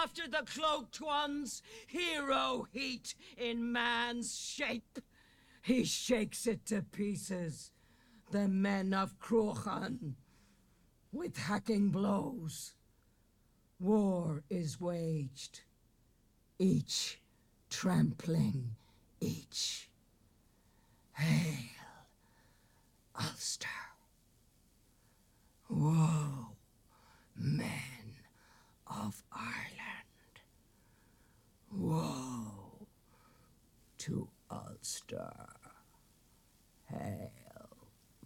after the cloaked ones, hero heat in man's shape. He shakes it to pieces, the men of Cruachan, with hacking blows. War is waged, each trampling each. Hail, Ulster. Woe, men of Ireland. Woe to Ulster. Hail.